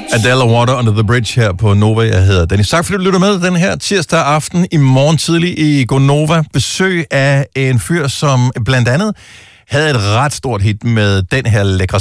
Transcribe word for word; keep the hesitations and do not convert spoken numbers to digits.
Adele og Water Under the Bridge her på Nova. Jeg hedder Dennis. Tak fordi du lytter med den her tirsdag aften. I morgen tidlig i Gonova besøg af en fyr, som blandt andet havde et ret stort hit med den her lækre